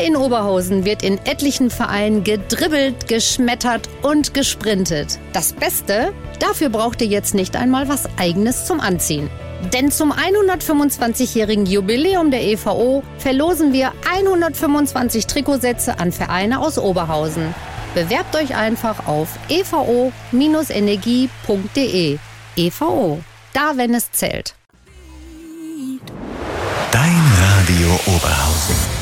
in Oberhausen wird in etlichen Vereinen gedribbelt, geschmettert und gesprintet. Das Beste? Dafür braucht ihr jetzt nicht einmal was Eigenes zum Anziehen. Denn zum 125-jährigen Jubiläum der EVO verlosen wir 125 Trikotsätze an Vereine aus Oberhausen. Bewerbt euch einfach auf evo-energie.de. EVO, da wenn es zählt. Dein Radio Oberhausen.